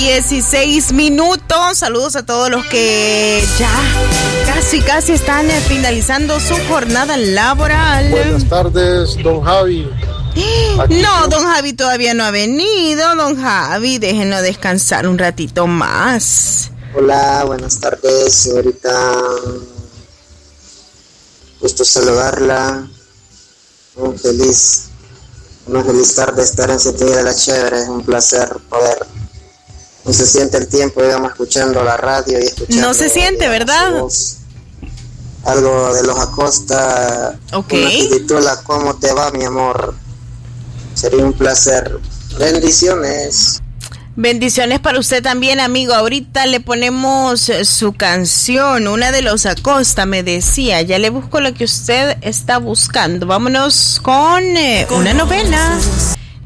16:16. Saludos a todos los que ya casi están finalizando su jornada laboral. Buenas tardes, don Javi. No, don Javi todavía no ha venido. Don Javi, déjenlo descansar un ratito más. Hola, buenas tardes, señorita. Gusto saludarla. Una feliz tarde estar en Sintonía de la Chévere. Es un placer poder. No se siente el tiempo, digamos, escuchando la radio y escuchando. No se siente, ¿verdad? Algo de los Acosta. Ok. Una titula, ¿cómo te va, mi amor? Sería un placer. Bendiciones. Bendiciones para usted también, amigo. Ahorita le ponemos su canción, una de los Acosta, me decía. Ya le busco lo que usted está buscando. Vámonos con una novela.